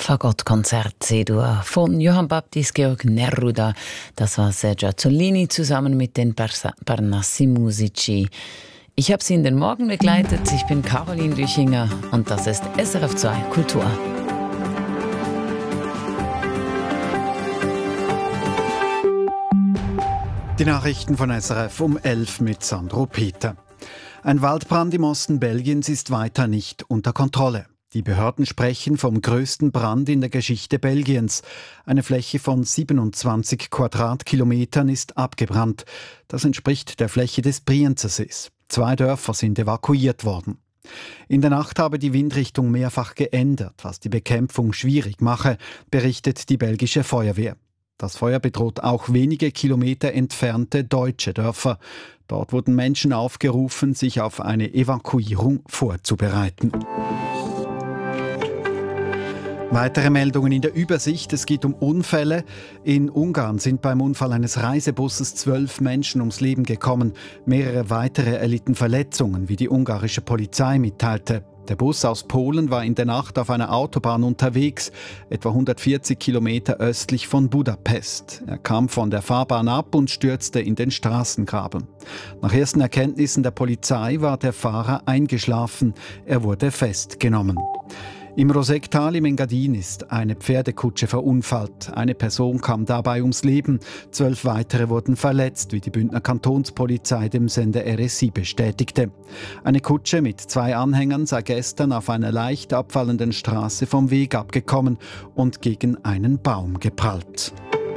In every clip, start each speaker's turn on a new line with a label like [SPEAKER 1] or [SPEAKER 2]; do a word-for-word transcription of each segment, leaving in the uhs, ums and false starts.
[SPEAKER 1] Fagottkonzert C-Dur von Johann Baptist Georg Neruda. Das war Sergio Azzolini zusammen mit den Parnassi Musici. Ich habe Sie in den Morgen begleitet. Ich bin Caroline Lüchinger und das ist S R F zwei Kultur.
[SPEAKER 2] Die Nachrichten von S R F um elf mit Sandro Peter. Ein Waldbrand im Osten Belgiens ist weiter nicht unter Kontrolle. Die Behörden sprechen vom größten Brand in der Geschichte Belgiens. Eine Fläche von siebenundzwanzig Quadratkilometern ist abgebrannt. Das entspricht der Fläche des Brienzersees. Zwei Dörfer sind evakuiert worden. In der Nacht habe die Windrichtung mehrfach geändert, was die Bekämpfung schwierig mache, berichtet die belgische Feuerwehr. Das Feuer bedroht auch wenige Kilometer entfernte deutsche Dörfer. Dort wurden Menschen aufgerufen, sich auf eine Evakuierung vorzubereiten. Weitere Meldungen in der Übersicht. Es geht um Unfälle. In Ungarn sind beim Unfall eines Reisebusses zwölf Menschen ums Leben gekommen. Mehrere weitere erlitten Verletzungen, wie die ungarische Polizei mitteilte. Der Bus aus Polen war in der Nacht auf einer Autobahn unterwegs, etwa hundertvierzig Kilometer östlich von Budapest. Er kam von der Fahrbahn ab und stürzte in den Straßengraben. Nach ersten Erkenntnissen der Polizei war der Fahrer eingeschlafen. Er wurde festgenommen. Im Rosektal im Engadin ist eine Pferdekutsche verunfallt. Eine Person kam dabei ums Leben. Zwölf weitere wurden verletzt, wie die Bündner Kantonspolizei dem Sender R S I bestätigte. Eine Kutsche mit zwei Anhängern sei gestern auf einer leicht abfallenden Straße vom Weg abgekommen und gegen einen Baum geprallt.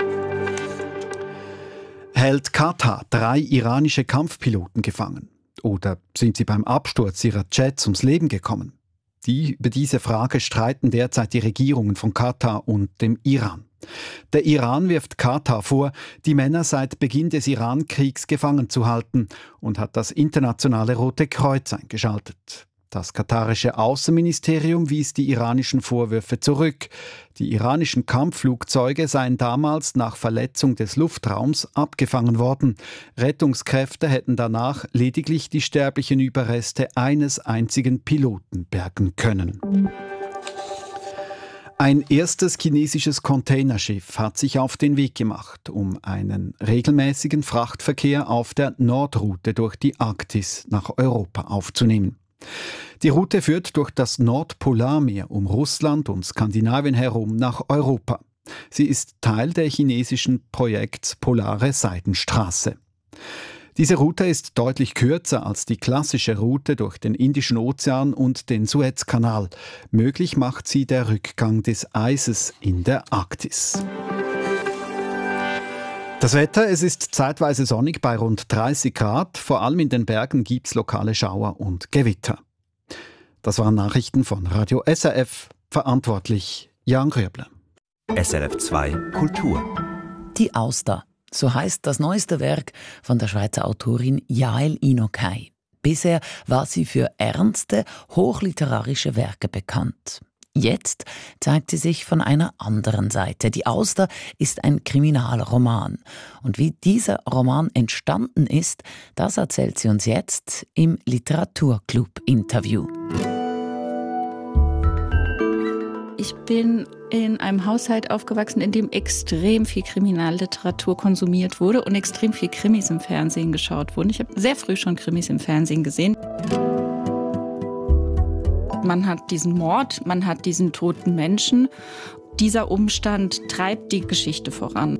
[SPEAKER 2] Hält Katar drei iranische Kampfpiloten gefangen? Oder sind sie beim Absturz ihrer Jets ums Leben gekommen? Die, über diese Frage streiten derzeit die Regierungen von Katar und dem Iran. Der Iran wirft Katar vor, die Männer seit Beginn des Iran-Kriegs gefangen zu halten und hat das internationale Rote Kreuz eingeschaltet. Das katarische Außenministerium wies die iranischen Vorwürfe zurück. Die iranischen Kampfflugzeuge seien damals nach Verletzung des Luftraums abgefangen worden. Rettungskräfte hätten danach lediglich die sterblichen Überreste eines einzigen Piloten bergen können. Ein erstes chinesisches Containerschiff hat sich auf den Weg gemacht, um einen regelmäßigen Frachtverkehr auf der Nordroute durch die Arktis nach Europa aufzunehmen. Die Route führt durch das Nordpolarmeer um Russland und Skandinavien herum nach Europa. Sie ist Teil der chinesischen Projekts Polare Seidenstraße. Diese Route ist deutlich kürzer als die klassische Route durch den Indischen Ozean und den Suezkanal. Möglich macht sie der Rückgang des Eises in der Arktis. Das Wetter, es ist zeitweise sonnig bei rund dreißig Grad. Vor allem in den Bergen gibt es lokale Schauer und Gewitter. Das waren Nachrichten von Radio S R F. Verantwortlich Jan Röble.
[SPEAKER 3] S R F zwei Kultur.
[SPEAKER 1] Die Auster, so heißt das neueste Werk von der Schweizer Autorin Yael Inokai. Bisher war sie für ernste, hochliterarische Werke bekannt. Jetzt zeigt sie sich von einer anderen Seite. Die Auster ist ein Kriminalroman. Und wie dieser Roman entstanden ist, das erzählt sie uns jetzt im Literaturclub-Interview.
[SPEAKER 4] Ich bin in einem Haushalt aufgewachsen, in dem extrem viel Kriminalliteratur konsumiert wurde und extrem viel Krimis im Fernsehen geschaut wurden. Ich habe sehr früh schon Krimis im Fernsehen gesehen. Man hat diesen Mord, man hat diesen toten Menschen. Dieser Umstand treibt die Geschichte voran.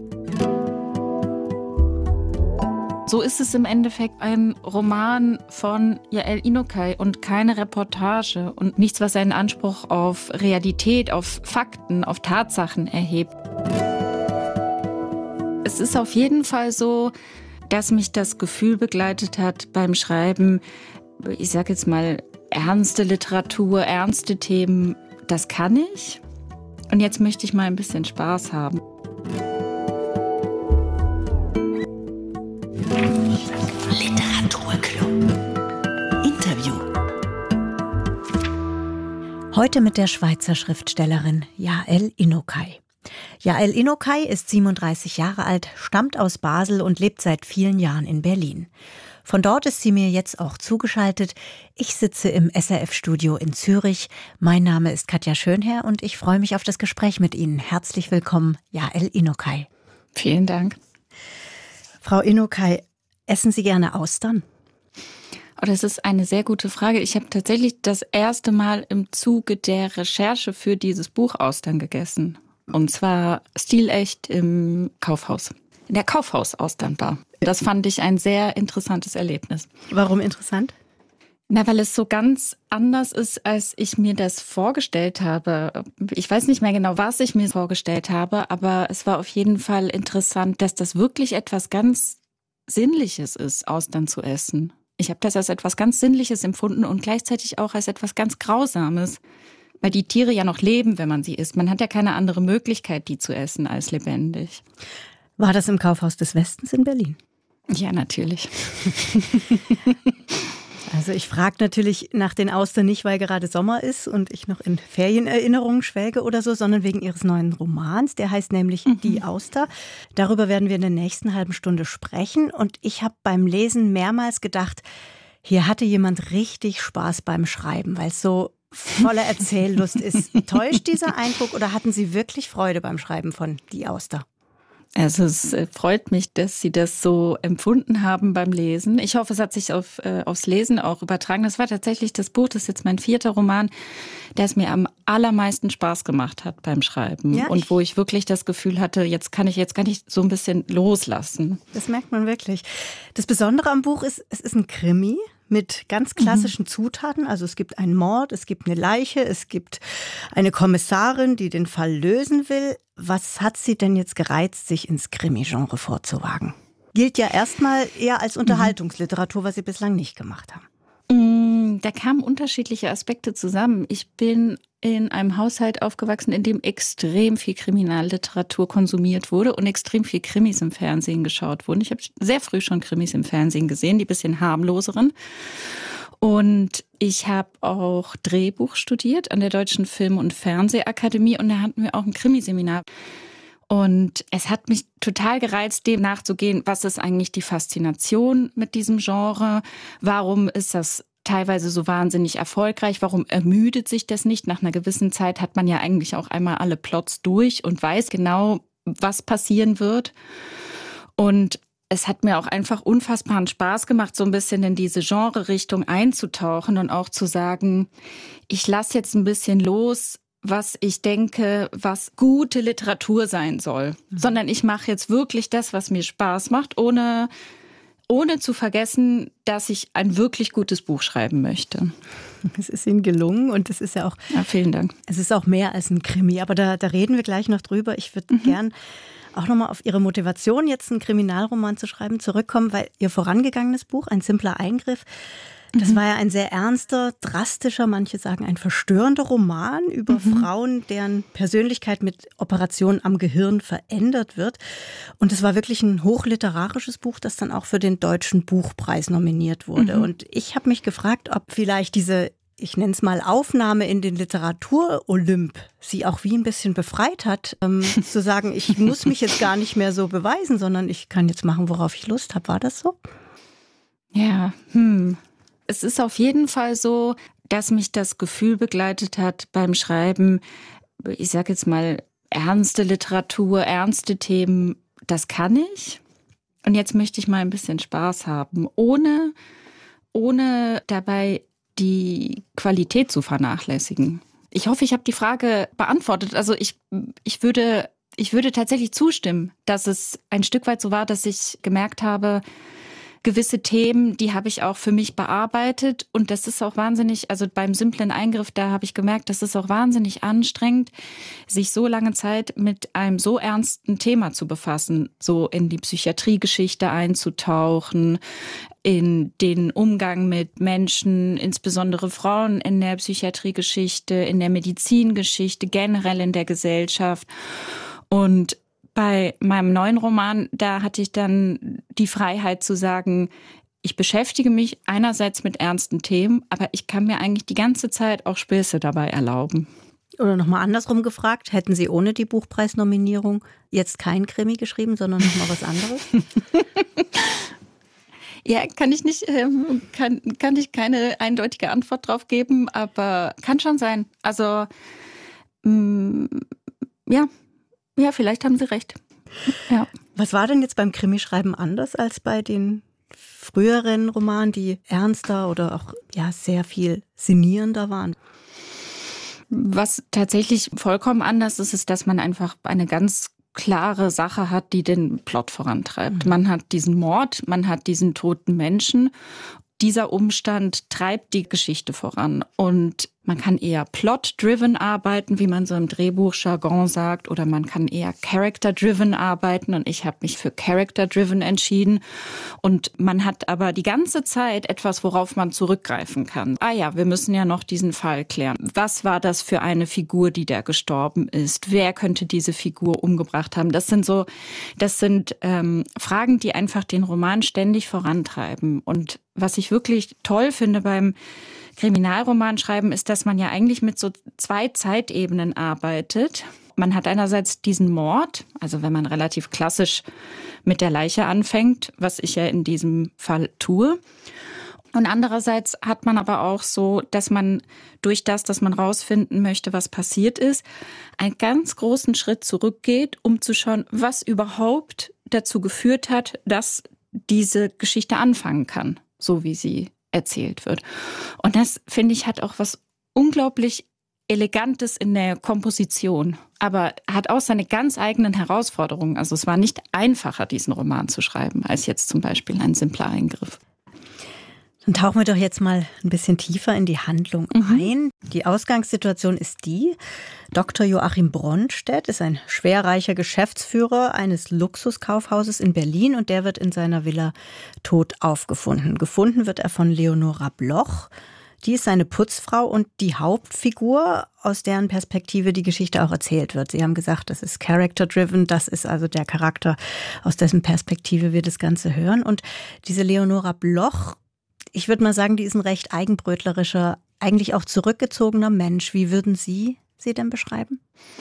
[SPEAKER 4] So ist es im Endeffekt ein Roman von Yael Inokai und keine Reportage und nichts, was einen Anspruch auf Realität, auf Fakten, auf Tatsachen erhebt. Es ist auf jeden Fall so, dass mich das Gefühl begleitet hat beim Schreiben, ich sag jetzt mal, ernste Literatur, ernste Themen, das kann ich. Und jetzt möchte ich mal ein bisschen Spaß haben.
[SPEAKER 1] Literaturclub Interview.
[SPEAKER 5] Heute mit der Schweizer Schriftstellerin Yael Inokai. Yael Inokai ist siebenunddreißig Jahre alt, stammt aus Basel und lebt seit vielen Jahren in Berlin. Von dort ist sie mir jetzt auch zugeschaltet. Ich sitze im S R F-Studio in Zürich. Mein Name ist Katja Schönherr und ich freue mich auf das Gespräch mit Ihnen. Herzlich willkommen, Yael Inokay.
[SPEAKER 4] Vielen Dank.
[SPEAKER 5] Frau Inokay, essen Sie gerne Austern?
[SPEAKER 4] Oh, das ist eine sehr gute Frage. Ich habe tatsächlich das erste Mal im Zuge der Recherche für dieses Buch Austern gegessen. Und zwar stilecht im Kaufhaus. In der Kaufhaus-Austernbar. Das fand ich ein sehr interessantes Erlebnis.
[SPEAKER 5] Warum interessant?
[SPEAKER 4] Na, weil es so ganz anders ist, als ich mir das vorgestellt habe. Ich weiß nicht mehr genau, was ich mir vorgestellt habe, aber es war auf jeden Fall interessant, dass das wirklich etwas ganz Sinnliches ist, Austern zu essen. Ich habe das als etwas ganz Sinnliches empfunden und gleichzeitig auch als etwas ganz Grausames. Weil die Tiere ja noch leben, wenn man sie isst. Man hat ja keine andere Möglichkeit, die zu essen, als lebendig.
[SPEAKER 5] War das im Kaufhaus des Westens in Berlin?
[SPEAKER 4] Ja, natürlich.
[SPEAKER 5] Also ich frage natürlich nach den Austern nicht, weil gerade Sommer ist und ich noch in Ferienerinnerungen schwelge oder so, sondern wegen Ihres neuen Romans. Der heißt nämlich mhm. Die Auster. Darüber werden wir in der nächsten halben Stunde sprechen. Und ich habe beim Lesen mehrmals gedacht, hier hatte jemand richtig Spaß beim Schreiben, weil es so voller Erzähllust ist. Täuscht dieser Eindruck oder hatten Sie wirklich Freude beim Schreiben von Die Auster?
[SPEAKER 4] Also es freut mich, dass Sie das so empfunden haben beim Lesen. Ich hoffe, es hat sich auf, äh, aufs Lesen auch übertragen. Das war tatsächlich das Buch, das ist jetzt mein vierter Roman, der es mir am allermeisten Spaß gemacht hat beim Schreiben. Ja, und wo ich wirklich das Gefühl hatte, jetzt kann ich, jetzt kann ich so ein bisschen loslassen.
[SPEAKER 5] Das merkt man wirklich. Das Besondere am Buch ist, es ist ein Krimi mit ganz klassischen mhm. Zutaten. Also es gibt einen Mord, es gibt eine Leiche, es gibt eine Kommissarin, die den Fall lösen will. Was hat Sie denn jetzt gereizt, sich ins Krimi-Genre vorzuwagen? Gilt ja erstmal eher als Unterhaltungsliteratur, was Sie bislang nicht gemacht haben.
[SPEAKER 4] Da kamen unterschiedliche Aspekte zusammen. Ich bin in einem Haushalt aufgewachsen, in dem extrem viel Kriminalliteratur konsumiert wurde und extrem viel Krimis im Fernsehen geschaut wurden. Ich habe sehr früh schon Krimis im Fernsehen gesehen, die bisschen harmloseren. Und ich habe auch Drehbuch studiert an der Deutschen Film- und Fernsehakademie und da hatten wir auch ein Krimiseminar. Und es hat mich total gereizt, dem nachzugehen, was ist eigentlich die Faszination mit diesem Genre? Warum ist das teilweise so wahnsinnig erfolgreich? Warum ermüdet sich das nicht? Nach einer gewissen Zeit hat man ja eigentlich auch einmal alle Plots durch und weiß genau, was passieren wird. Und es hat mir auch einfach unfassbaren Spaß gemacht, so ein bisschen in diese Genre-Richtung einzutauchen und auch zu sagen, ich lasse jetzt ein bisschen los, was ich denke, was gute Literatur sein soll. Mhm. Sondern ich mache jetzt wirklich das, was mir Spaß macht, ohne, ohne zu vergessen, dass ich ein wirklich gutes Buch schreiben möchte.
[SPEAKER 5] Es ist Ihnen gelungen und es ist ja auch...
[SPEAKER 4] Ja, vielen Dank.
[SPEAKER 5] Es ist auch mehr als ein Krimi, aber da, da reden wir gleich noch drüber. Ich würde mhm. gern auch nochmal auf Ihre Motivation, jetzt einen Kriminalroman zu schreiben, zurückkommen, weil Ihr vorangegangenes Buch, Ein simpler Eingriff, das war ja ein sehr ernster, drastischer, manche sagen ein verstörender Roman über mhm. Frauen, deren Persönlichkeit mit Operationen am Gehirn verändert wird. Und es war wirklich ein hochliterarisches Buch, das dann auch für den Deutschen Buchpreis nominiert wurde. Mhm. Und ich habe mich gefragt, ob vielleicht diese, ich nenne es mal, Aufnahme in den Literatur-Olymp Sie auch wie ein bisschen befreit hat, ähm, zu sagen, ich muss mich jetzt gar nicht mehr so beweisen, sondern ich kann jetzt machen, worauf ich Lust habe. War das so?
[SPEAKER 4] Ja, hm. Es ist auf jeden Fall so, dass mich das Gefühl begleitet hat beim Schreiben, ich sage jetzt mal, ernste Literatur, ernste Themen, das kann ich. Und jetzt möchte ich mal ein bisschen Spaß haben, ohne, ohne dabei die Qualität zu vernachlässigen. Ich hoffe, ich habe die Frage beantwortet. Also ich, ich würde, ich würde tatsächlich zustimmen, dass es ein Stück weit so war, dass ich gemerkt habe, gewisse Themen, die habe ich auch für mich bearbeitet und das ist auch wahnsinnig, also beim simplen Eingriff, da habe ich gemerkt, das ist auch wahnsinnig anstrengend, sich so lange Zeit mit einem so ernsten Thema zu befassen, so in die Psychiatriegeschichte einzutauchen, in den Umgang mit Menschen, insbesondere Frauen in der Psychiatriegeschichte, in der Medizingeschichte, generell in der Gesellschaft. Und bei meinem neuen Roman, da hatte ich dann die Freiheit zu sagen, ich beschäftige mich einerseits mit ernsten Themen, aber ich kann mir eigentlich die ganze Zeit auch Späße dabei erlauben.
[SPEAKER 5] Oder nochmal andersrum gefragt, hätten Sie ohne die Buchpreisnominierung jetzt kein Krimi geschrieben, sondern nochmal was anderes?
[SPEAKER 4] Ja, kann ich nicht, ähm, kann, kann ich keine eindeutige Antwort drauf geben, aber kann schon sein. Also, mh, ja, ja, vielleicht haben Sie recht. Ja.
[SPEAKER 5] Was war denn jetzt beim Krimischreiben anders als bei den früheren Romanen, die ernster oder auch ja sehr viel sinnierender waren?
[SPEAKER 4] Was tatsächlich vollkommen anders ist, ist, dass man einfach eine ganz klare Sache hat, die den Plot vorantreibt. Mhm. Man hat diesen Mord, man hat diesen toten Menschen. Dieser Umstand treibt die Geschichte voran und man kann eher plot-driven arbeiten, wie man so im Drehbuchjargon sagt, oder man kann eher character-driven arbeiten und ich habe mich für character-driven entschieden. Und man hat aber die ganze Zeit etwas, worauf man zurückgreifen kann. Ah ja, wir müssen ja noch diesen Fall klären. Was war das für eine Figur, die da gestorben ist? Wer könnte diese Figur umgebracht haben? Das sind so, das sind ähm, Fragen, die einfach den Roman ständig vorantreiben. Und was ich wirklich toll finde beim Kriminalroman schreiben, ist, dass man ja eigentlich mit so zwei Zeitebenen arbeitet. Man hat einerseits diesen Mord, also wenn man relativ klassisch mit der Leiche anfängt, was ich ja in diesem Fall tue. Und andererseits hat man aber auch so, dass man durch das, dass man rausfinden möchte, was passiert ist, einen ganz großen Schritt zurückgeht, um zu schauen, was überhaupt dazu geführt hat, dass diese Geschichte anfangen kann, so wie sie erzählt wird. Und das, finde ich, hat auch was unglaublich Elegantes in der Komposition, aber hat auch seine ganz eigenen Herausforderungen. Also es war nicht einfacher, diesen Roman zu schreiben, als jetzt zum Beispiel ein simpler Eingriff.
[SPEAKER 5] Dann tauchen wir doch jetzt mal ein bisschen tiefer in die Handlung mhm. ein. Die Ausgangssituation ist die: Doktor Joachim Bronstedt ist ein schwerreicher Geschäftsführer eines Luxuskaufhauses in Berlin und der wird in seiner Villa tot aufgefunden. Gefunden wird er von Leonora Bloch. Die ist seine Putzfrau und die Hauptfigur, aus deren Perspektive die Geschichte auch erzählt wird. Sie haben gesagt, das ist character-driven, das ist also der Charakter, aus dessen Perspektive wir das Ganze hören. Und diese Leonora Bloch, ich würde mal sagen, die ist ein recht eigenbrötlerischer, eigentlich auch zurückgezogener Mensch. Wie würden Sie sie denn beschreiben?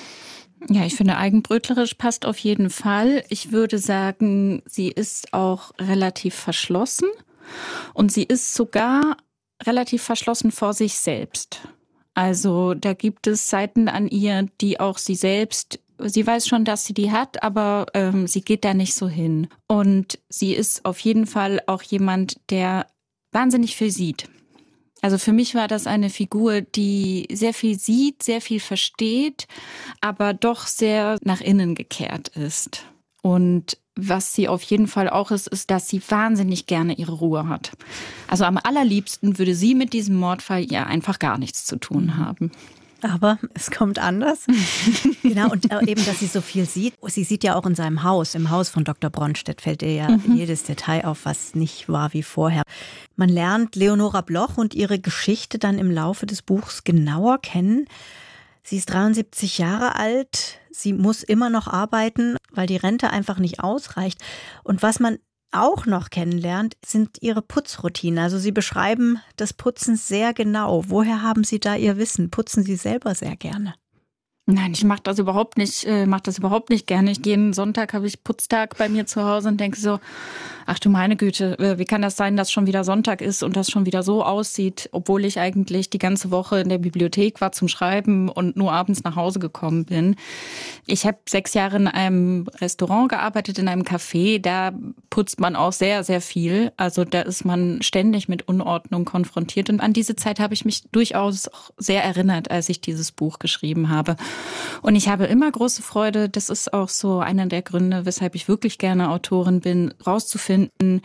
[SPEAKER 4] Ja, ich finde, eigenbrötlerisch passt auf jeden Fall. Ich würde sagen, sie ist auch relativ verschlossen und sie ist sogar relativ verschlossen vor sich selbst. Also da gibt es Seiten an ihr, die auch sie selbst, sie weiß schon, dass sie die hat, aber ähm, sie geht da nicht so hin. Und sie ist auf jeden Fall auch jemand, der wahnsinnig viel sieht. Also für mich war das eine Figur, die sehr viel sieht, sehr viel versteht, aber doch sehr nach innen gekehrt ist. Und was sie auf jeden Fall auch ist, ist, dass sie wahnsinnig gerne ihre Ruhe hat. Also am allerliebsten würde sie mit diesem Mordfall ja einfach gar nichts zu tun haben.
[SPEAKER 5] Aber es kommt anders. Genau, und eben, dass sie so viel sieht. Sie sieht ja auch in seinem Haus, im Haus von Doktor Bronstedt fällt ihr ja mhm. jedes Detail auf, was nicht war wie vorher. Man lernt Leonora Bloch und ihre Geschichte dann im Laufe des Buchs genauer kennen. Sie ist dreiundsiebzig Jahre alt, sie muss immer noch arbeiten, weil die Rente einfach nicht ausreicht. Und was man auch noch kennenlernt, sind ihre Putzroutinen. Also Sie beschreiben das Putzen sehr genau. Woher haben Sie da Ihr Wissen? Putzen Sie selber sehr gerne?
[SPEAKER 4] Nein, ich mache das überhaupt nicht, äh, mache das überhaupt nicht gerne. Ich jeden Sonntag habe ich Putztag bei mir zu Hause und denke so, ach du meine Güte, wie kann das sein, dass schon wieder Sonntag ist und das schon wieder so aussieht, obwohl ich eigentlich die ganze Woche in der Bibliothek war zum Schreiben und nur abends nach Hause gekommen bin. Ich habe sechs Jahre in einem Restaurant gearbeitet, in einem Café. Da putzt man auch sehr, sehr viel. Also da ist man ständig mit Unordnung konfrontiert. Und an diese Zeit habe ich mich durchaus auch sehr erinnert, als ich dieses Buch geschrieben habe. Und ich habe immer große Freude, das ist auch so einer der Gründe, weshalb ich wirklich gerne Autorin bin, rauszufinden,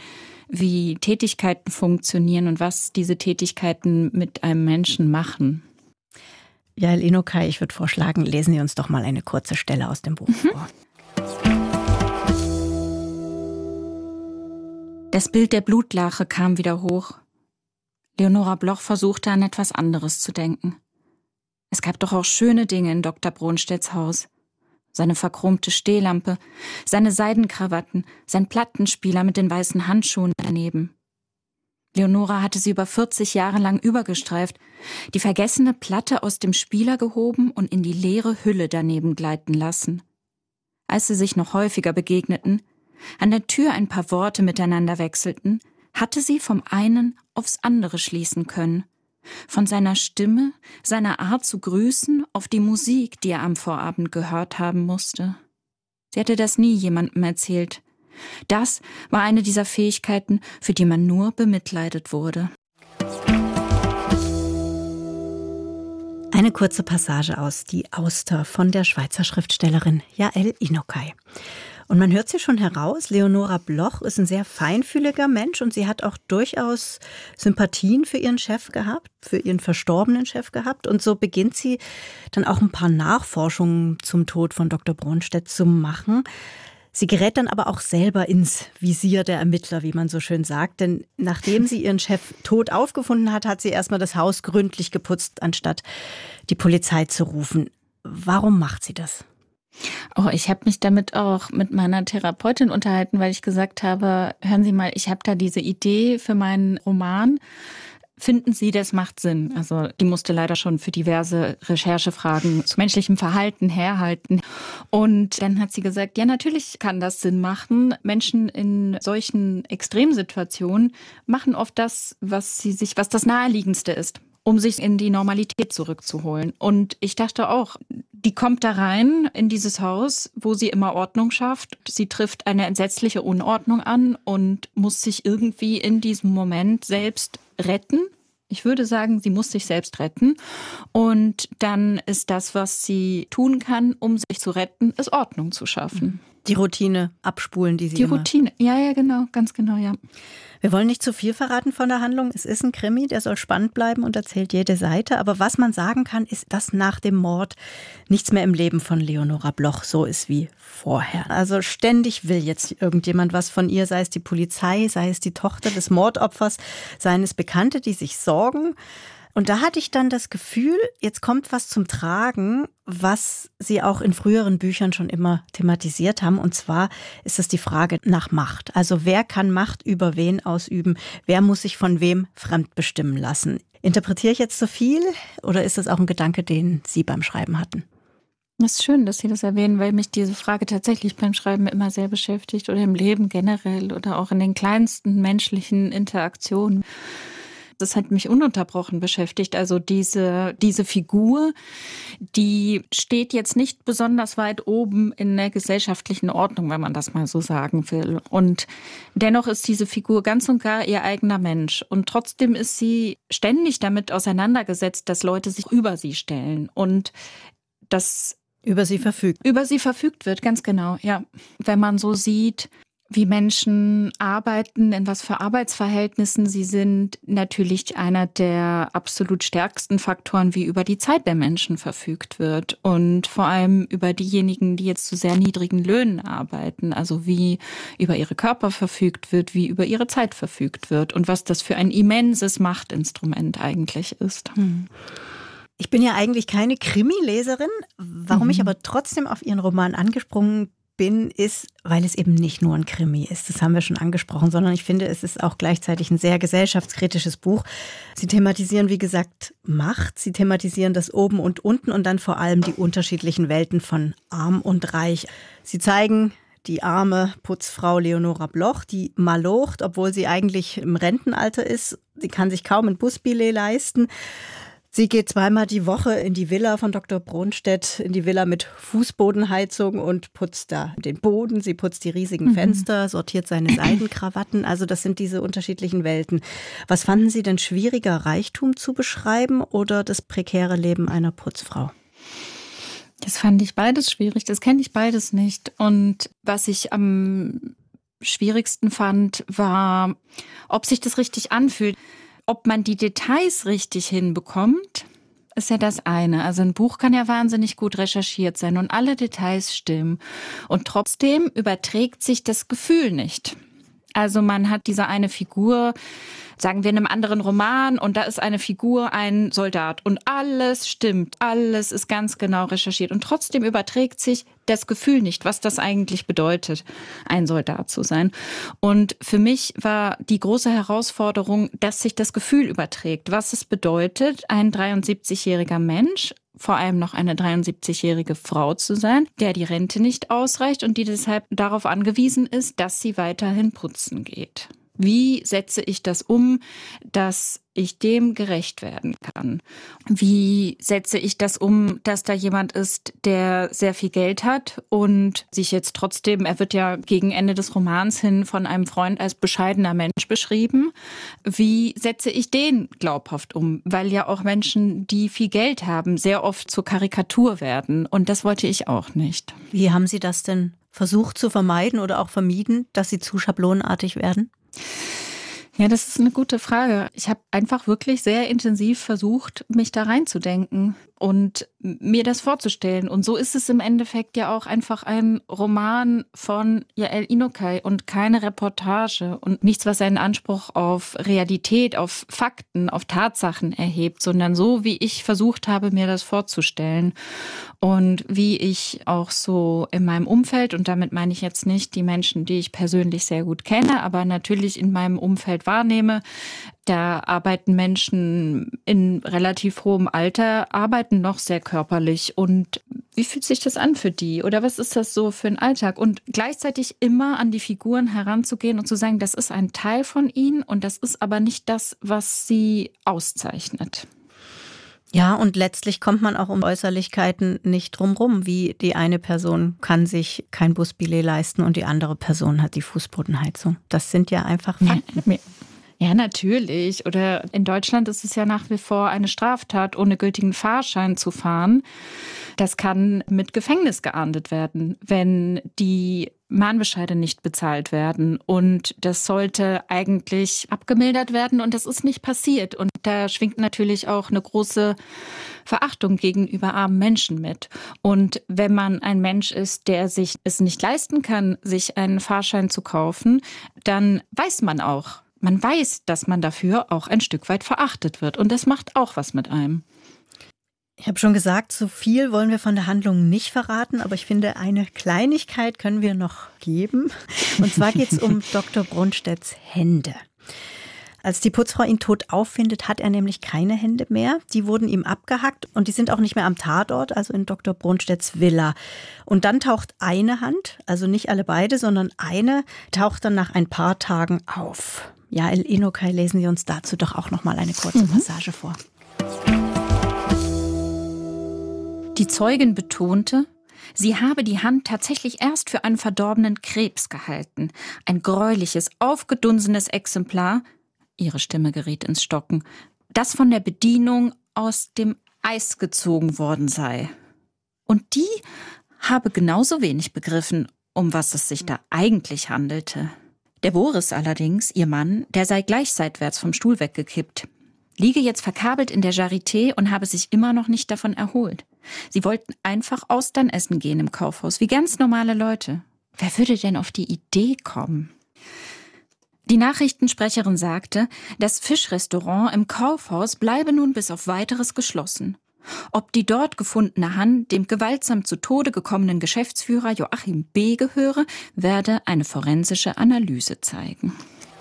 [SPEAKER 4] wie Tätigkeiten funktionieren und was diese Tätigkeiten mit einem Menschen machen.
[SPEAKER 5] Yael Inokai, ich würde vorschlagen, lesen Sie uns doch mal eine kurze Stelle aus dem Buch mhm. vor.
[SPEAKER 4] Das Bild der Blutlache kam wieder hoch. Leonora Bloch versuchte, an etwas anderes zu denken. Es gab doch auch schöne Dinge in Doktor Bronstedts Haus. Seine verchromte Stehlampe, seine Seidenkrawatten, sein Plattenspieler mit den weißen Handschuhen daneben. Leonora hatte sie über vierzig Jahre lang übergestreift, die vergessene Platte aus dem Spieler gehoben und in die leere Hülle daneben gleiten lassen. Als sie sich noch häufiger begegneten, an der Tür ein paar Worte miteinander wechselten, hatte sie vom einen aufs andere schließen können. Von seiner Stimme, seiner Art zu grüßen, auf die Musik, die er am Vorabend gehört haben musste. Sie hatte das nie jemandem erzählt. Das war eine dieser Fähigkeiten, für die man nur bemitleidet wurde.
[SPEAKER 5] Eine kurze Passage aus Die Auster von der Schweizer Schriftstellerin Yael Inokai. Und man hört sie schon heraus, Leonora Bloch ist ein sehr feinfühliger Mensch und sie hat auch durchaus Sympathien für ihren Chef gehabt, für ihren verstorbenen Chef gehabt. Und so beginnt sie dann auch ein paar Nachforschungen zum Tod von Doktor Bronstedt zu machen. Sie gerät dann aber auch selber ins Visier der Ermittler, wie man so schön sagt. Denn nachdem sie ihren Chef tot aufgefunden hat, hat sie erstmal das Haus gründlich geputzt, anstatt die Polizei zu rufen. Warum macht sie das?
[SPEAKER 4] Oh, ich habe mich damit auch mit meiner Therapeutin unterhalten, weil ich gesagt habe, hören Sie mal, ich habe da diese Idee für meinen Roman. Finden Sie, das macht Sinn? Also die musste leider schon für diverse Recherchefragen zu menschlichem Verhalten herhalten. Und dann hat sie gesagt, ja, natürlich kann das Sinn machen. Menschen in solchen Extremsituationen machen oft das, was sie sich, was das Naheliegendste ist, um sich in die Normalität zurückzuholen. Und ich dachte auch, die kommt da rein in dieses Haus, wo sie immer Ordnung schafft. Sie trifft eine entsetzliche Unordnung an und muss sich irgendwie in diesem Moment selbst retten. Ich würde sagen, sie muss sich selbst retten. Und dann ist das, was sie tun kann, um sich zu retten, ist Ordnung zu schaffen.
[SPEAKER 5] Die Routine abspulen, die sie
[SPEAKER 4] Die
[SPEAKER 5] immer...
[SPEAKER 4] Routine, ja, ja, genau, ganz genau, ja.
[SPEAKER 5] Wir wollen nicht zu viel verraten von der Handlung. Es ist ein Krimi, der soll spannend bleiben und erzählt jede Seite. Aber was man sagen kann, ist, dass nach dem Mord nichts mehr im Leben von Leonora Bloch so ist wie vorher. Also ständig will jetzt irgendjemand was von ihr, sei es die Polizei, sei es die Tochter des Mordopfers, seien es Bekannte, die sich sorgen. Und da hatte ich dann das Gefühl, jetzt kommt was zum Tragen, was Sie auch in früheren Büchern schon immer thematisiert haben. Und zwar ist es die Frage nach Macht. Also wer kann Macht über wen ausüben? Wer muss sich von wem fremdbestimmen lassen? Interpretiere ich jetzt so viel oder ist das auch ein Gedanke, den Sie beim Schreiben hatten?
[SPEAKER 4] Es ist schön, dass Sie das erwähnen, weil mich diese Frage tatsächlich beim Schreiben immer sehr beschäftigt oder im Leben generell oder auch in den kleinsten menschlichen Interaktionen. Das hat mich ununterbrochen beschäftigt. Also diese, diese Figur, die steht jetzt nicht besonders weit oben in der gesellschaftlichen Ordnung, wenn man das mal so sagen will. Und dennoch ist diese Figur ganz und gar ihr eigener Mensch. Und trotzdem ist sie ständig damit auseinandergesetzt, dass Leute sich über sie stellen und dass
[SPEAKER 5] über sie verfügt.
[SPEAKER 4] Über sie verfügt wird, ganz genau, ja. Wenn man so sieht, wie Menschen arbeiten, in was für Arbeitsverhältnissen sie sind, natürlich einer der absolut stärksten Faktoren, wie über die Zeit der Menschen verfügt wird. Und vor allem über diejenigen, die jetzt zu sehr niedrigen Löhnen arbeiten. Also wie über ihre Körper verfügt wird, wie über ihre Zeit verfügt wird. Und was das für ein immenses Machtinstrument eigentlich ist.
[SPEAKER 5] Hm. Ich bin ja eigentlich keine Krimi-Leserin. Warum mhm. ich aber trotzdem auf Ihren Roman angesprungen bin, bin, ist, weil es eben nicht nur ein Krimi ist, das haben wir schon angesprochen, sondern ich finde, es ist auch gleichzeitig ein sehr gesellschaftskritisches Buch. Sie thematisieren, wie gesagt, Macht, sie thematisieren das Oben und Unten und dann vor allem die unterschiedlichen Welten von Arm und Reich. Sie zeigen die arme Putzfrau Leonora Bloch, die malocht, obwohl sie eigentlich im Rentenalter ist. Sie kann sich kaum ein Busbillet leisten. Sie geht zweimal die Woche in die Villa von Doktor Bronstedt, in die Villa mit Fußbodenheizung und putzt da den Boden. Sie putzt die riesigen mhm. Fenster, sortiert seine Seidenkrawatten. Also das sind diese unterschiedlichen Welten. Was fanden Sie denn schwieriger, Reichtum zu beschreiben oder das prekäre Leben einer Putzfrau?
[SPEAKER 4] Das fand ich beides schwierig. Das kenne ich beides nicht. Und was ich am schwierigsten fand, war, ob sich das richtig anfühlt. Ob man die Details richtig hinbekommt, ist ja das eine. Also ein Buch kann ja wahnsinnig gut recherchiert sein und alle Details stimmen. Und trotzdem überträgt sich das Gefühl nicht. Also man hat diese eine Figur, sagen wir in einem anderen Roman, und da ist eine Figur, ein Soldat. Und alles stimmt, alles ist ganz genau recherchiert. Und trotzdem überträgt sich das Gefühl nicht, was das eigentlich bedeutet, ein Soldat zu sein. Und für mich war die große Herausforderung, dass sich das Gefühl überträgt, was es bedeutet, ein dreiundsiebzigjähriger Mensch, vor allem noch eine dreiundsiebzigjährige Frau zu sein, der die Rente nicht ausreicht und die deshalb darauf angewiesen ist, dass sie weiterhin putzen geht. Wie setze ich das um, dass ich dem gerecht werden kann? Wie setze ich das um, dass da jemand ist, der sehr viel Geld hat und sich jetzt trotzdem, er wird ja gegen Ende des Romans hin von einem Freund als bescheidener Mensch beschrieben. Wie setze ich den glaubhaft um? Weil ja auch Menschen, die viel Geld haben, sehr oft zur Karikatur werden. Und das wollte ich auch nicht.
[SPEAKER 5] Wie haben Sie das denn versucht zu vermeiden oder auch vermieden, dass Sie zu schablonenartig werden?
[SPEAKER 4] Ja, das ist eine gute Frage. Ich habe einfach wirklich sehr intensiv versucht, mich da reinzudenken und mir das vorzustellen. Und so ist es im Endeffekt ja auch einfach ein Roman von Yael Inokai und keine Reportage und nichts, was einen Anspruch auf Realität, auf Fakten, auf Tatsachen erhebt, sondern so, wie ich versucht habe, mir das vorzustellen. Und wie ich auch so in meinem Umfeld, und damit meine ich jetzt nicht die Menschen, die ich persönlich sehr gut kenne, aber natürlich in meinem Umfeld wahrnehme, da arbeiten Menschen in relativ hohem Alter, arbeiten noch sehr körperlich. Und wie fühlt sich das an für die? Oder was ist das so für ein Alltag? Und gleichzeitig immer an die Figuren heranzugehen und zu sagen, das ist ein Teil von ihnen und das ist aber nicht das, was sie auszeichnet.
[SPEAKER 5] Ja, und letztlich kommt man auch um Äußerlichkeiten nicht drumrum, wie die eine Person kann sich kein Busbillet leisten und die andere Person hat die Fußbodenheizung. Das sind ja einfach Fakten.
[SPEAKER 4] Ja, ja, natürlich. Oder in Deutschland ist es ja nach wie vor eine Straftat, ohne gültigen Fahrschein zu fahren. Das kann mit Gefängnis geahndet werden, wenn die Mahnbescheide nicht bezahlt werden. Und das sollte eigentlich abgemildert werden und das ist nicht passiert. Und da schwingt natürlich auch eine große Verachtung gegenüber armen Menschen mit. Und wenn man ein Mensch ist, der sich es nicht leisten kann, sich einen Fahrschein zu kaufen, dann weiß man auch, man weiß, dass man dafür auch ein Stück weit verachtet wird. Und das macht auch was mit einem.
[SPEAKER 5] Ich habe schon gesagt, so viel wollen wir von der Handlung nicht verraten, aber ich finde, eine Kleinigkeit können wir noch geben. Und zwar geht es um Doktor Brunstedts Hände. Als die Putzfrau ihn tot auffindet, hat er nämlich keine Hände mehr. Die wurden ihm abgehackt und die sind auch nicht mehr am Tatort, also in Doktor Brunstedts Villa. Und dann taucht eine Hand, also nicht alle beide, sondern eine, taucht dann nach ein paar Tagen auf. Yael Inokai, lesen Sie uns dazu doch auch noch mal eine kurze mhm. Passage vor.
[SPEAKER 4] Die Zeugin betonte, sie habe die Hand tatsächlich erst für einen verdorbenen Krebs gehalten. Ein gräuliches, aufgedunsenes Exemplar, ihre Stimme geriet ins Stocken, das von der Bedienung aus dem Eis gezogen worden sei. Und die habe genauso wenig begriffen, um was es sich da eigentlich handelte. Der Boris allerdings, ihr Mann, der sei gleich seitwärts vom Stuhl weggekippt. Liege jetzt verkabelt in der Charité und habe sich immer noch nicht davon erholt. Sie wollten einfach Austern essen gehen im Kaufhaus, wie ganz normale Leute. Wer würde denn auf die Idee kommen? Die Nachrichtensprecherin sagte, das Fischrestaurant im Kaufhaus bleibe nun bis auf Weiteres geschlossen. Ob die dort gefundene Hand dem gewaltsam zu Tode gekommenen Geschäftsführer Joachim B. gehöre, werde eine forensische Analyse zeigen.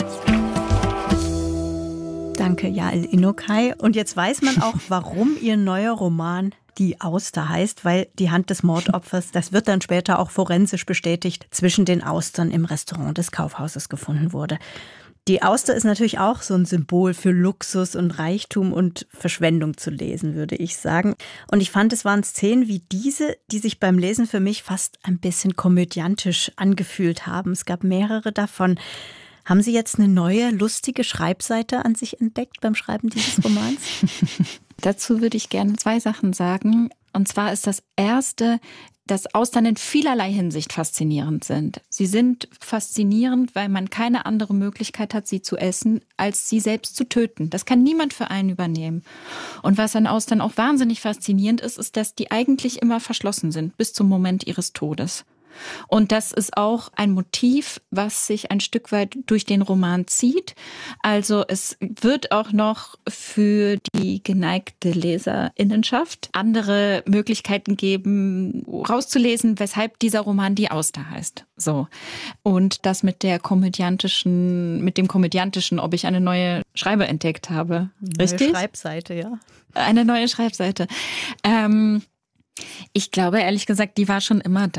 [SPEAKER 5] Danke, Yael Inokai. Und jetzt weiß man auch, warum ihr neuer Roman Die Auster heißt, weil die Hand des Mordopfers, das wird dann später auch forensisch bestätigt, zwischen den Austern im Restaurant des Kaufhauses gefunden wurde. Die Auster ist natürlich auch so ein Symbol für Luxus und Reichtum und Verschwendung zu lesen, würde ich sagen. Und ich fand, es waren Szenen wie diese, die sich beim Lesen für mich fast ein bisschen komödiantisch angefühlt haben. Es gab mehrere davon. Haben Sie jetzt eine neue, lustige Schreibseite an sich entdeckt beim Schreiben dieses Romans?
[SPEAKER 4] Dazu würde ich gerne zwei Sachen sagen. Und zwar ist das erste, dass Austern in vielerlei Hinsicht faszinierend sind. Sie sind faszinierend, weil man keine andere Möglichkeit hat, sie zu essen, als sie selbst zu töten. Das kann niemand für einen übernehmen. Und was an Austern auch wahnsinnig faszinierend ist, ist, dass die eigentlich immer verschlossen sind, bis zum Moment ihres Todes. Und das ist auch ein Motiv, was sich ein Stück weit durch den Roman zieht. Also es wird auch noch für die geneigte Leserinnenschaft andere Möglichkeiten geben, rauszulesen, weshalb dieser Roman Die Auster heißt. So. Und das mit der komödiantischen, mit dem komödiantischen, ob ich eine neue Schreibe entdeckt habe. Richtig?
[SPEAKER 5] Neue Schreibseite, ja.
[SPEAKER 4] Eine neue Schreibseite. Ähm, ich glaube, ehrlich gesagt, die war schon immer da.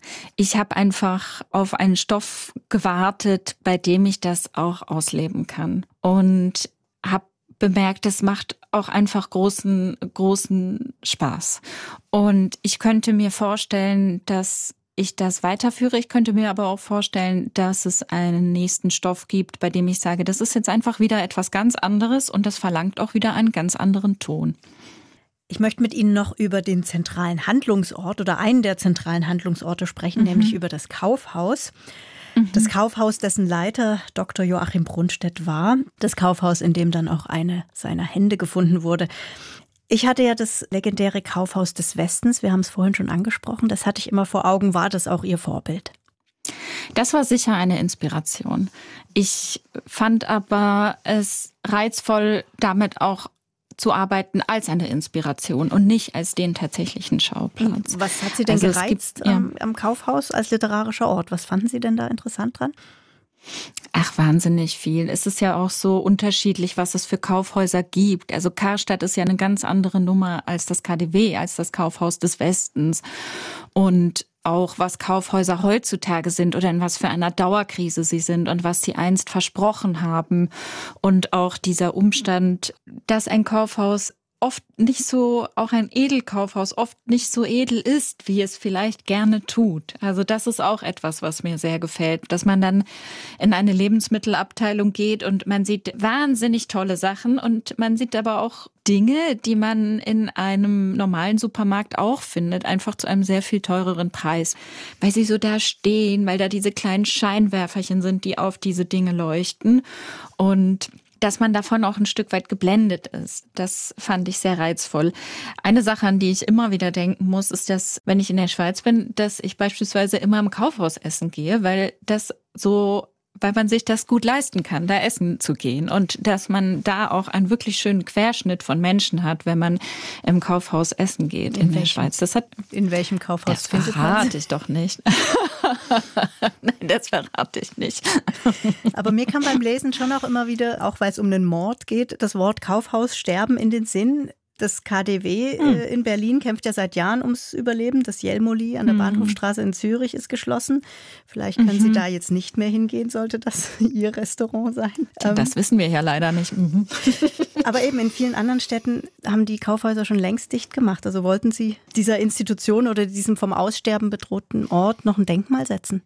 [SPEAKER 4] Ich habe einfach auf einen Stoff gewartet, bei dem ich das auch ausleben kann. Und habe bemerkt, es macht auch einfach großen, großen Spaß. Und ich könnte mir vorstellen, dass ich das weiterführe. Ich könnte mir aber auch vorstellen, dass es einen nächsten Stoff gibt, bei dem ich sage, das ist jetzt einfach wieder etwas ganz anderes und das verlangt auch wieder einen ganz anderen Ton.
[SPEAKER 5] Ich möchte mit Ihnen noch über den zentralen Handlungsort oder einen der zentralen Handlungsorte sprechen, mhm. nämlich über das Kaufhaus. Mhm. Das Kaufhaus, dessen Leiter Doktor Joachim Brunstedt war. Das Kaufhaus, in dem dann auch eine seiner Hände gefunden wurde. Ich hatte ja das legendäre Kaufhaus des Westens, wir haben es vorhin schon angesprochen, das hatte ich immer vor Augen. War das auch Ihr Vorbild?
[SPEAKER 4] Das war sicher eine Inspiration. Ich fand aber es reizvoll, damit auch zu arbeiten als eine Inspiration und nicht als den tatsächlichen Schauplatz.
[SPEAKER 5] Was hat Sie denn also gereizt gibt, ja. am, am Kaufhaus als literarischer Ort? Was fanden Sie denn da interessant dran?
[SPEAKER 4] Ach, wahnsinnig viel. Es ist ja auch so unterschiedlich, was es für Kaufhäuser gibt. Also Karstadt ist ja eine ganz andere Nummer als das K D W, als das Kaufhaus des Westens. Und auch was Kaufhäuser heutzutage sind oder in was für einer Dauerkrise sie sind und was sie einst versprochen haben. Und auch dieser Umstand, dass ein Kaufhaus oft nicht so, auch ein Edelkaufhaus oft nicht so edel ist, wie es vielleicht gerne tut. Also das ist auch etwas, was mir sehr gefällt, dass man dann in eine Lebensmittelabteilung geht und man sieht wahnsinnig tolle Sachen und man sieht aber auch Dinge, die man in einem normalen Supermarkt auch findet, einfach zu einem sehr viel teureren Preis, weil sie so da stehen, weil da diese kleinen Scheinwerferchen sind, die auf diese Dinge leuchten und dass man davon auch ein Stück weit geblendet ist. Das fand ich sehr reizvoll. Eine Sache, an die ich immer wieder denken muss, ist, dass, wenn ich in der Schweiz bin, dass ich beispielsweise immer im Kaufhaus essen gehe, weil das so, weil man sich das gut leisten kann, da essen zu gehen und dass man da auch einen wirklich schönen Querschnitt von Menschen hat, wenn man im Kaufhaus essen geht in, in der welchem, Schweiz. Das hat,
[SPEAKER 5] in welchem Kaufhaus
[SPEAKER 4] das findet man? Das verrate ich doch nicht. Nein, das verrate ich nicht.
[SPEAKER 5] Aber mir kam beim Lesen schon auch immer wieder, auch weil es um einen Mord geht, das Wort Kaufhaus sterben in den Sinn. Das K D W hm. äh, in Berlin kämpft ja seit Jahren ums Überleben. Das Jelmoli an der Bahnhofstraße in Zürich ist geschlossen. Vielleicht können mhm. Sie da jetzt nicht mehr hingehen, sollte das Ihr Restaurant sein.
[SPEAKER 4] Das ähm, wissen wir ja leider nicht. Mhm.
[SPEAKER 5] Aber eben in vielen anderen Städten haben die Kaufhäuser schon längst dicht gemacht. Also wollten Sie dieser Institution oder diesem vom Aussterben bedrohten Ort noch ein Denkmal setzen?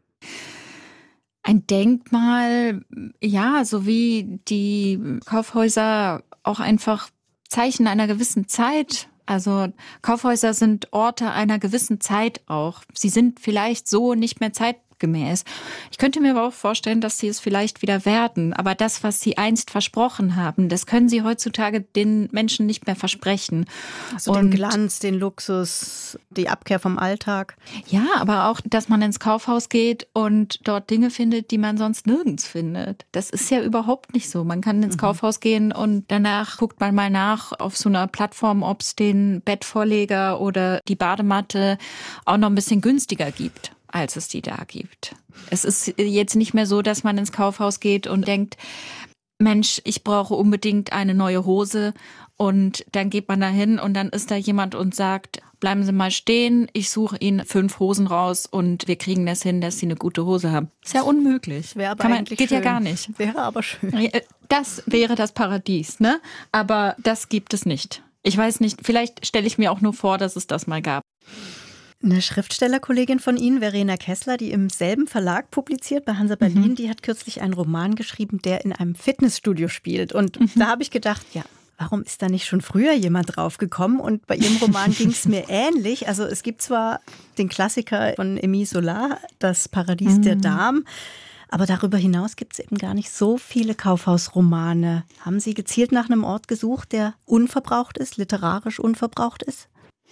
[SPEAKER 4] Ein Denkmal, ja, so wie die Kaufhäuser auch einfach Zeichen einer gewissen Zeit. Also Kaufhäuser sind Orte einer gewissen Zeit auch. Sie sind vielleicht so nicht mehr zeitgemäß. Ich könnte mir aber auch vorstellen, dass sie es vielleicht wieder werden. Aber das, was sie einst versprochen haben, das können sie heutzutage den Menschen nicht mehr versprechen.
[SPEAKER 5] Also den Glanz, den Luxus, die Abkehr vom Alltag.
[SPEAKER 4] Ja, aber auch, dass man ins Kaufhaus geht und dort Dinge findet, die man sonst nirgends findet. Das ist ja überhaupt nicht so. Man kann ins mhm. Kaufhaus gehen und danach guckt man mal nach auf so einer Plattform, ob es den Bettvorleger oder die Badematte auch noch ein bisschen günstiger gibt, als es die da gibt. Es ist jetzt nicht mehr so, dass man ins Kaufhaus geht und denkt, Mensch, ich brauche unbedingt eine neue Hose. Und dann geht man da hin und dann ist da jemand und sagt, bleiben Sie mal stehen, ich suche Ihnen fünf Hosen raus und wir kriegen das hin, dass Sie eine gute Hose haben. Ist ja unmöglich.
[SPEAKER 5] Wäre aber
[SPEAKER 4] Kann man,
[SPEAKER 5] eigentlich
[SPEAKER 4] geht
[SPEAKER 5] schön.
[SPEAKER 4] ja gar nicht.
[SPEAKER 5] Wäre aber schön.
[SPEAKER 4] Das wäre das Paradies, ne? Aber das gibt es nicht. Ich weiß nicht, vielleicht stelle ich mir auch nur vor, dass es das mal gab.
[SPEAKER 5] Eine Schriftstellerkollegin von Ihnen, Verena Kessler, die im selben Verlag publiziert, bei Hansa Berlin, mhm. die hat kürzlich einen Roman geschrieben, der in einem Fitnessstudio spielt. Und mhm. da habe ich gedacht, ja, warum ist da nicht schon früher jemand drauf gekommen? Und bei ihrem Roman ging es mir ähnlich. Also es gibt zwar den Klassiker von Émile Zola, Das Paradies mhm. der Damen, aber darüber hinaus gibt es eben gar nicht so viele Kaufhausromane. Haben Sie gezielt nach einem Ort gesucht, der unverbraucht ist, literarisch unverbraucht ist?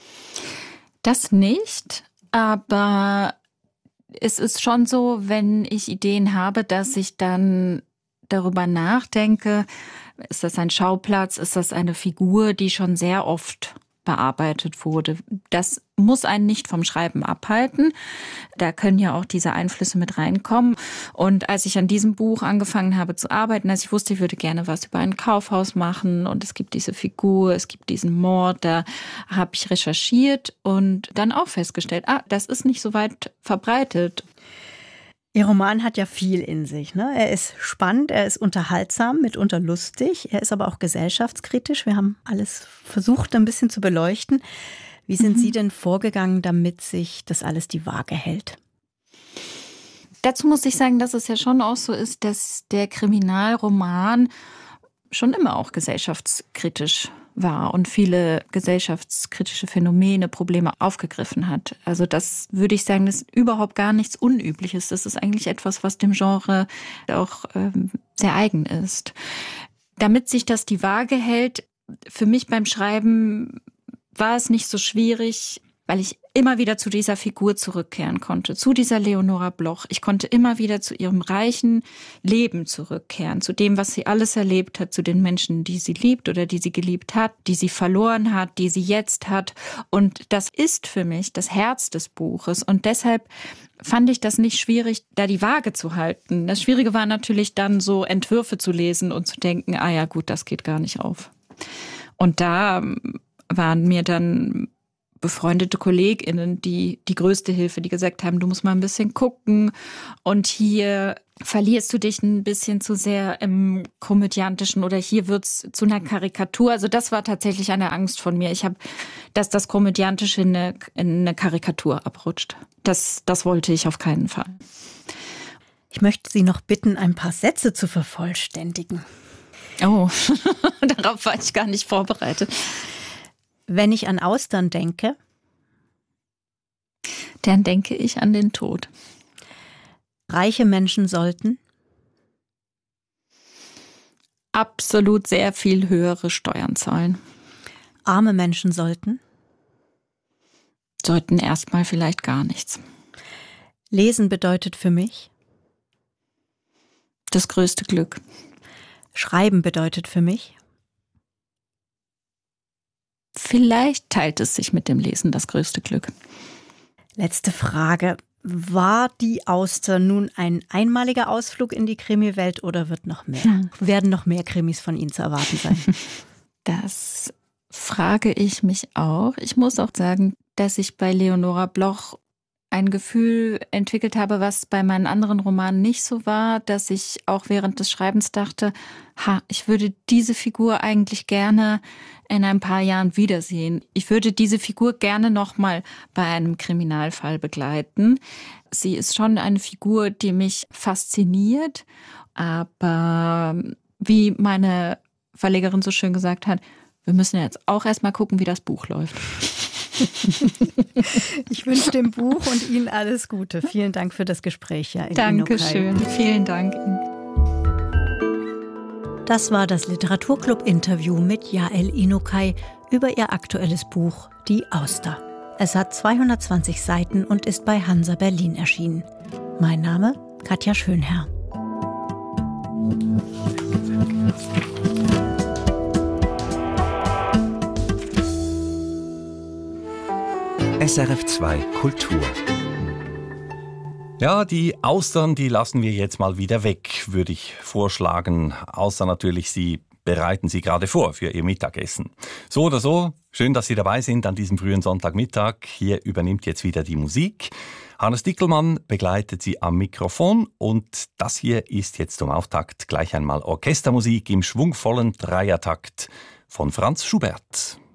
[SPEAKER 4] Das nicht, aber es ist schon so, wenn ich Ideen habe, dass ich dann darüber nachdenke, ist das ein Schauplatz, ist das eine Figur, die schon sehr oft bearbeitet wurde. Das muss einen nicht vom Schreiben abhalten. Da können ja auch diese Einflüsse mit reinkommen. Und als ich an diesem Buch angefangen habe zu arbeiten, als ich wusste, ich würde gerne was über ein Kaufhaus machen und es gibt diese Figur, es gibt diesen Mord, da habe ich recherchiert und dann auch festgestellt, ah, das ist nicht so weit verbreitet.
[SPEAKER 5] Ihr Roman hat ja viel in sich, ne? Er ist spannend, er ist unterhaltsam, mitunter lustig, er ist aber auch gesellschaftskritisch. Wir haben alles versucht, ein bisschen zu beleuchten. Wie sind mhm. Sie denn vorgegangen, damit sich das alles die Waage hält?
[SPEAKER 4] Dazu muss ich sagen, dass es ja schon auch so ist, dass der Kriminalroman schon immer auch gesellschaftskritisch war und viele gesellschaftskritische Phänomene, Probleme aufgegriffen hat. Also das würde ich sagen, das ist überhaupt gar nichts Unübliches. Das ist eigentlich etwas, was dem Genre auch ähm, sehr eigen ist. Damit sich das die Waage hält, für mich beim Schreiben war es nicht so schwierig, weil ich immer wieder zu dieser Figur zurückkehren konnte, zu dieser Leonora Bloch. Ich konnte immer wieder zu ihrem reichen Leben zurückkehren, zu dem, was sie alles erlebt hat, zu den Menschen, die sie liebt oder die sie geliebt hat, die sie verloren hat, die sie jetzt hat. Und das ist für mich das Herz des Buches. Und deshalb fand ich das nicht schwierig, da die Waage zu halten. Das Schwierige war natürlich dann so Entwürfe zu lesen und zu denken, ah ja gut, das geht gar nicht auf. Und da waren mir dann befreundete KollegInnen, die die größte Hilfe, die gesagt haben, du musst mal ein bisschen gucken und hier verlierst du dich ein bisschen zu sehr im Komödiantischen oder hier wird's zu einer Karikatur. Also das war tatsächlich eine Angst von mir. Ich habe, dass das Komödiantische in eine, in eine Karikatur abrutscht. Das, das wollte ich auf keinen Fall.
[SPEAKER 5] Ich möchte Sie noch bitten, ein paar Sätze zu vervollständigen.
[SPEAKER 4] Oh, darauf war ich gar nicht vorbereitet.
[SPEAKER 5] Wenn ich an Austern denke,
[SPEAKER 4] dann denke ich an den Tod.
[SPEAKER 5] Reiche Menschen sollten
[SPEAKER 4] absolut sehr viel höhere Steuern zahlen.
[SPEAKER 5] Arme Menschen sollten
[SPEAKER 4] sollten erstmal vielleicht gar nichts.
[SPEAKER 5] Lesen bedeutet für mich
[SPEAKER 4] das größte Glück.
[SPEAKER 5] Schreiben bedeutet für mich
[SPEAKER 4] vielleicht teilt es sich mit dem Lesen das größte Glück.
[SPEAKER 5] Letzte Frage. War die Auster nun ein einmaliger Ausflug in die Krimi-Welt oder wird noch mehr? Hm. Werden noch mehr Krimis von Ihnen zu erwarten sein?
[SPEAKER 4] Das frage ich mich auch. Ich muss auch sagen, dass ich bei Leonora Bloch ein Gefühl entwickelt habe, was bei meinen anderen Romanen nicht so war, dass ich auch während des Schreibens dachte, ha, ich würde diese Figur eigentlich gerne in ein paar Jahren wiedersehen. Ich würde diese Figur gerne nochmal bei einem Kriminalfall begleiten. Sie ist schon eine Figur, die mich fasziniert, aber wie meine Verlegerin so schön gesagt hat, wir müssen jetzt auch erstmal gucken, wie das Buch läuft.
[SPEAKER 5] Ich wünsche dem Buch und Ihnen alles Gute. Vielen Dank für das Gespräch. Ja,
[SPEAKER 4] Dankeschön. Vielen Dank Ihnen.
[SPEAKER 5] Das war das Literaturclub-Interview mit Yael Inokai über ihr aktuelles Buch Die Auster. Es hat zweihundertzwanzig Seiten und ist bei Hansa Berlin erschienen. Mein Name Katja Schönherr.
[SPEAKER 3] S R F zwei Kultur.
[SPEAKER 6] Ja, die Austern, die lassen wir jetzt mal wieder weg, würde ich vorschlagen. Außer natürlich, Sie bereiten sie gerade vor für Ihr Mittagessen. So oder so, schön, dass Sie dabei sind an diesem frühen Sonntagmittag. Hier übernimmt jetzt wieder die Musik. Hannes Dickelmann begleitet Sie am Mikrofon und das hier ist jetzt zum Auftakt gleich einmal Orchestermusik im schwungvollen Dreiertakt von Franz Schubert.